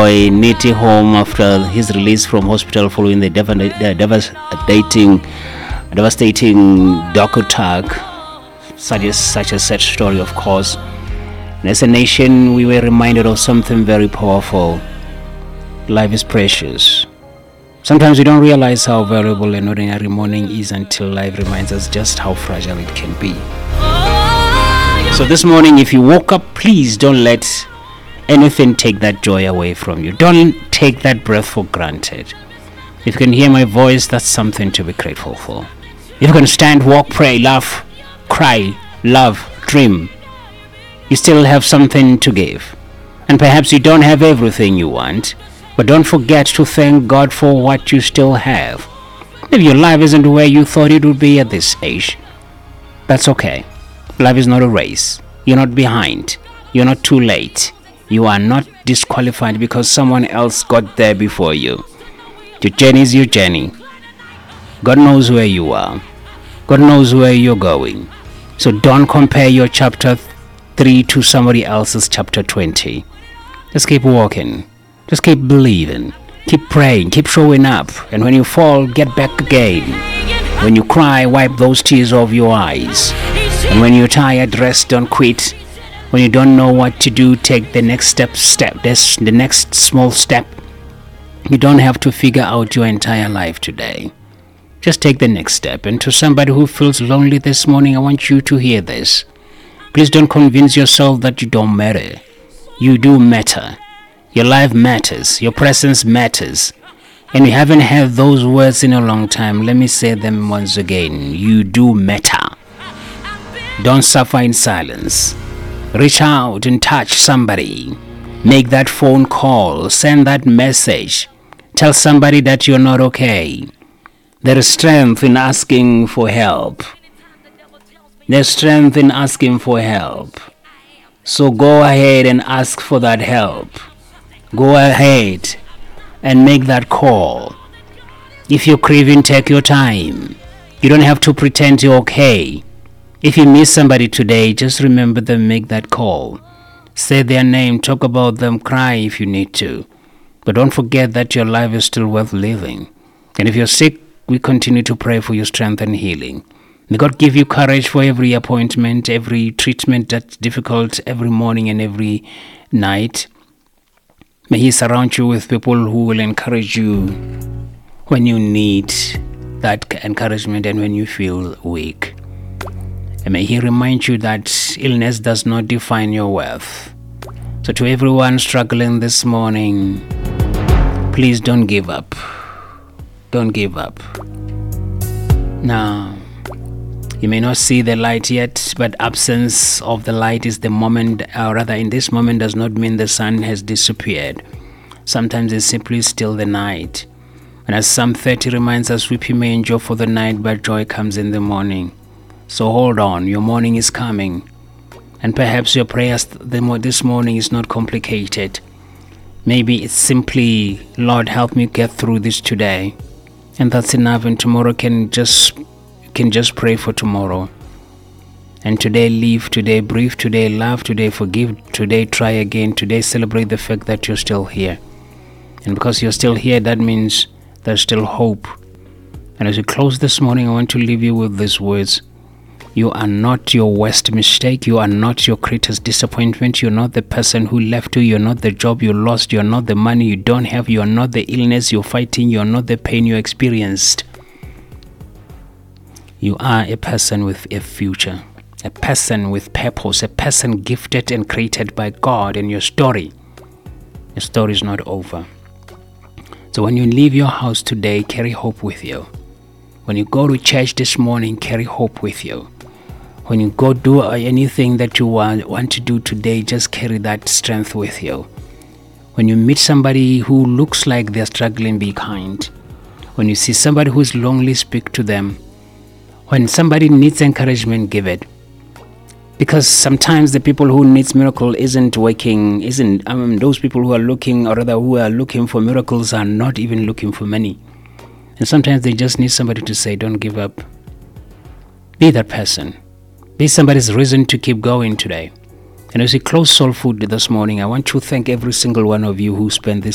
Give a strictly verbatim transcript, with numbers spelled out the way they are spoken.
boy Niti home after his release from hospital following the dev- uh, devastating, devastating dog attack. Such a, such a sad story, of course. And as a nation, we were reminded of something very powerful. Life is precious. Sometimes we don't realize how valuable an ordinary morning is until life reminds us just how fragile it can be. So this morning, if you woke up, please don't let anything take that joy away from you. Don't take that breath for granted. If you can hear my voice, that's something to be grateful for. If you can stand, walk, pray, laugh, cry, love, dream, you still have something to give. And perhaps you don't have everything you want, but don't forget to thank God for what you still have. Maybe your life isn't where you thought it would be at this age. That's okay. Life is not a race. You're not behind. You're not too late. You are not disqualified because someone else got there before you. Your journey is your journey. God knows where you are. God knows where you're going. So don't compare your chapter three to somebody else's chapter twenty. Just keep walking. Just keep believing. Keep praying. Keep showing up. And when you fall, get back again. When you cry, wipe those tears off your eyes. And when you're tired, rest, don't quit. When you don't know what to do, take the next step, step, this, the next small step. You don't have to figure out your entire life today. Just take the next step. And to somebody who feels lonely this morning, I want you to hear this. Please don't convince yourself that you don't matter. You do matter. Your life matters. Your presence matters. And you haven't heard those words in a long time. Let me say them once again. You do matter. Don't suffer in silence. Reach out and touch somebody. Make that phone call. Send that message. Tell somebody that you're not okay. There is strength in asking for help. There's strength in asking for help. So go ahead and ask for that help. Go ahead and make that call. If you're grieving, take your time. You don't have to pretend you're okay. If you miss somebody today, just remember them, make that call. Say their name, talk about them, cry if you need to. But don't forget that your life is still worth living. And if you're sick, we continue to pray for your strength and healing. May God give you courage for every appointment, every treatment that's difficult, every morning and every night. May He surround you with people who will encourage you when you need that encouragement and when you feel weak. And may He remind you that illness does not define your worth. So to everyone struggling this morning, please don't give up. Don't give up. Now, you may not see the light yet, but absence of the light is the moment, or rather in this moment does not mean the sun has disappeared. Sometimes it's simply still the night. And as Psalm thirty reminds us, weeping may endure for the night, but joy comes in the morning. So hold on, your morning is coming. And perhaps your prayers this morning is not complicated. Maybe it's simply, Lord, help me get through this today. And that's enough, and tomorrow can just can just pray for tomorrow. And today live, today breathe, today love, today forgive, today try again, today celebrate the fact that you're still here. And because you're still here, that means there's still hope. And as we close this morning, I want to leave you with these words. You are not your worst mistake. You are not your greatest disappointment. You're not the person who left you. You're not the job you lost. You're not the money you don't have. You're not the illness you're fighting. You're not the pain you experienced. You are a person with a future, a person with purpose, a person gifted and created by God. And your story, your story is not over. So when you leave your house today, carry hope with you. When you go to church this morning, carry hope with you. When you go do anything that you want, want to do today, just carry that strength with you. When you meet somebody who looks like they're struggling, be kind. When you see somebody who's lonely, speak to them. When somebody needs encouragement, give it. Because sometimes the people who needs miracle isn't working, isn't, I mean, those people who are looking, or rather who are looking for miracles are not even looking for money. And sometimes they just need somebody to say, don't give up. Be that person. Be somebody's reason to keep going today. And as we close Soul Food this morning, I want to thank every single one of you who spent this